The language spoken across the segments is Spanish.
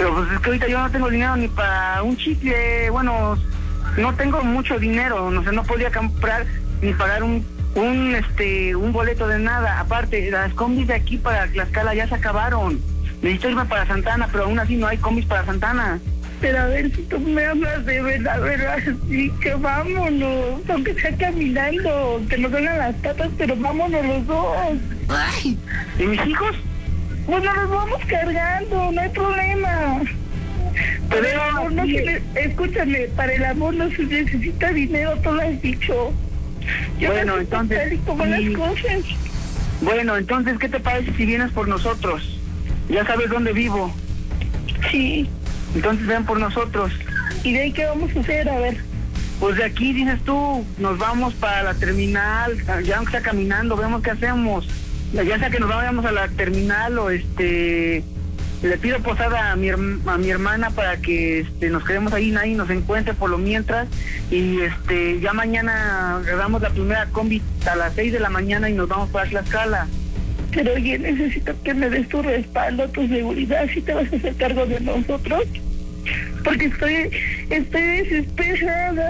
Pero pues es que ahorita yo no tengo dinero ni para un chicle. Bueno, no tengo mucho dinero, no sé, no podía comprar ni pagar un boleto de nada. Aparte, las combis de aquí para Tlaxcala ya se acabaron. Necesito irme para Santana, pero aún así no hay combis para Santana. Pero a ver, si tú me hablas de verdad, sí, que vámonos, aunque sea caminando, que nos duelen las patas, pero vámonos los dos. Ay, ¿y mis hijos? Pues nos los vamos cargando, no hay problema. Para el amor no escúchame, para el amor no se necesita dinero, tú lo has dicho. Bueno, entonces, las cosas. Bueno, entonces, ¿qué te parece si vienes por nosotros? Ya sabes dónde vivo. Sí. Entonces ven por nosotros. ¿Y de ahí qué vamos a hacer? A ver. Pues de aquí, dices tú, nos vamos para la terminal, ya aunque sea caminando, vemos qué hacemos. Ya sea que nos vayamos a la terminal o le pido posada a mi hermana para que nos quedemos ahí, nadie nos encuentre por lo mientras, y ya mañana agarramos la primera combi a las 6 de la mañana y nos vamos para Tlaxcala. Pero oye, necesito que me des tu respaldo, tu seguridad, si te vas a hacer cargo de nosotros, porque estoy desesperada,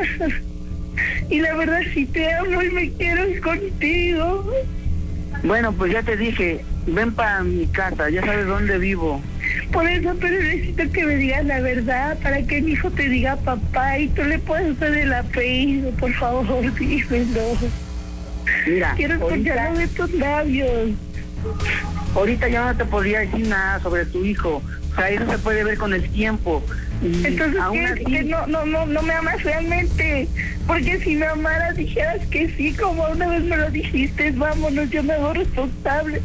y la verdad si te amo y me quiero es contigo. Bueno, pues ya te dije, ven para mi casa, ya sabes dónde vivo. Por eso, pero necesito que me digas la verdad, para que mi hijo te diga papá y tú le puedas hacer el apellido, por favor, dímelo. Mira, quiero escucharlo de tus labios. Ahorita ya no te podría decir nada sobre tu hijo, o sea, eso se puede ver con el tiempo. Y entonces, que no me amas realmente, porque si me amaras dijeras que sí, como una vez me lo dijiste, vámonos, yo me hago responsable.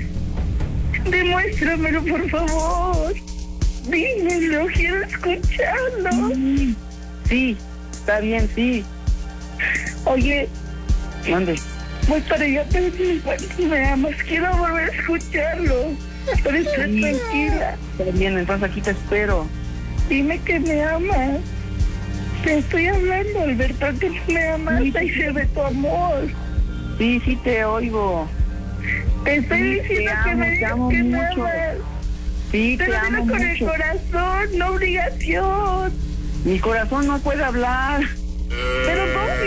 Demuéstramelo, por favor. Dímelo, quiero escucharlo. Sí, está bien, sí. Oye, ¿dónde? Voy para allá, pero si me amas, quiero volver a escucharlo. Pero estás tranquila. Está bien, entonces aquí te espero. Dime que me amas. Te estoy hablando, Alberto, que me amas, sí, ahí se ve tu amor. Sí, sí te oigo. Te estoy diciendo que me digas que me amas. Sí, te amo mucho. Pero con el corazón, no obligación. Mi corazón no puede hablar. Pero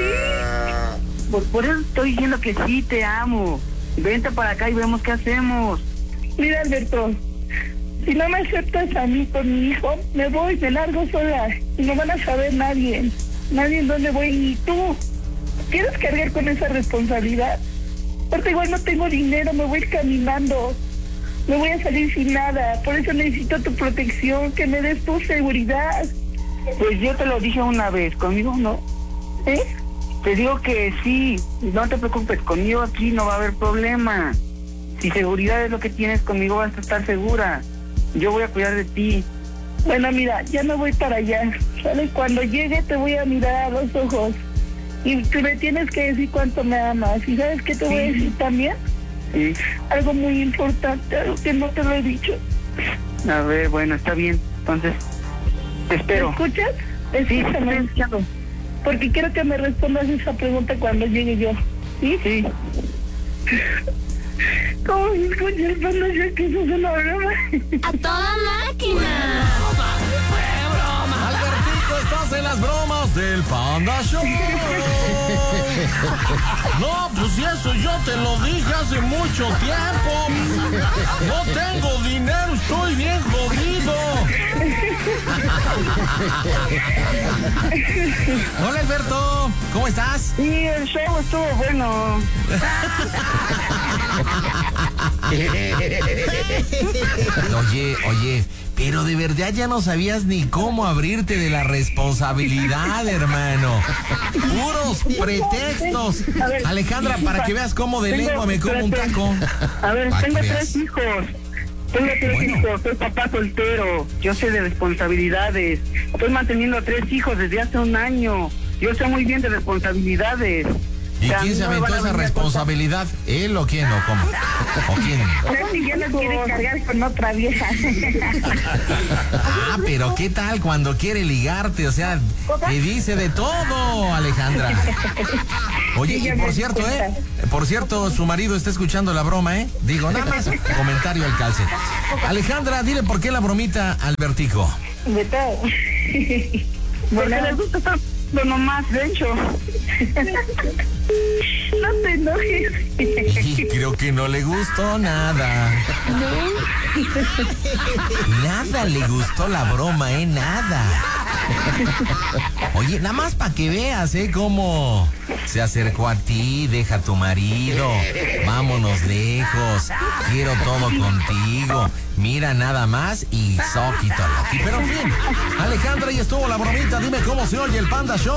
por sí. Por eso estoy diciendo que sí te amo. Vente para acá y vemos qué hacemos. Mira, Alberto, si no me aceptas a mí con mi hijo, me voy, me largo sola. Y no van a saber nadie en dónde voy, ni tú. ¿Quieres cargar con esa responsabilidad? Porque igual no tengo dinero, me voy caminando. Me voy a salir sin nada. Por eso necesito tu protección, que me des tu seguridad. Pues yo te lo dije una vez, conmigo no. ¿Eh? Te digo que sí, no te preocupes, conmigo aquí no va a haber problema. Si seguridad es lo que tienes, conmigo vas a estar segura. Yo voy a cuidar de ti. Bueno, mira, ya me voy para allá. ¿Sabes? Cuando llegue te voy a mirar a los ojos. Y tú me tienes que decir cuánto me amas. ¿Y sabes qué te voy a decir también? Sí. Algo muy importante, algo que no te lo he dicho. A ver, bueno, está bien. Entonces, te espero. ¿Me escuchas? Sí, estoy escuchando. Porque quiero que me respondas esa pregunta cuando llegue yo. ¿Sí? Sí. ¿Cómo me escuchas cuando yo que eso es una broma? ¡A toda máquina! Albertito, estás en las bromas del Panda Show. No, pues si eso yo te lo dije hace mucho tiempo. No tengo dinero, estoy bien jodido. Hola, Alberto, ¿cómo estás? Sí, el show estuvo bueno. Oye, pero de verdad ya no sabías ni cómo abrirte de la responsabilidad, hermano. Puros pretextos. Ver, Alejandra, para que veas cómo de lengua me como un taco. A ver, tengo veas. 3 hijos. Soy papá soltero. Yo sé de responsabilidades. Estoy manteniendo a 3 hijos desde hace un año. Yo sé muy bien de responsabilidades. ¿Y quién se aventó esa responsabilidad? ¿Él o quién o cómo? ¿O quién? Si ya no quiere cargar con otra vieja. Ah, pero ¿qué tal cuando quiere ligarte? O sea, te dice de todo, Alejandra. Oye, Sí, y ya por me di cierto, cuenta. por cierto, su marido está escuchando la broma, Digo, nada más, comentario al calce. Alejandra, dile por qué la bromita al Vertigo. Beto. Porque Bueno, les gusta estar lo nomás, de hecho. no te enojes. Y creo que no le gustó nada. Nada le gustó la broma, nada. Oye, nada más para que veas, cómo se acercó a ti, deja a tu marido, vámonos lejos, quiero todo contigo, mira nada más y soquito. Pero en fin, Alejandra, y estuvo la bromita, dime cómo se oye el Panda Show.